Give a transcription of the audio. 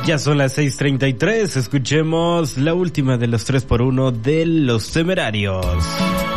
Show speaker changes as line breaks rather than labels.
Ya son las 6:33, escuchemos la última de los 3x1 de Los Temerarios.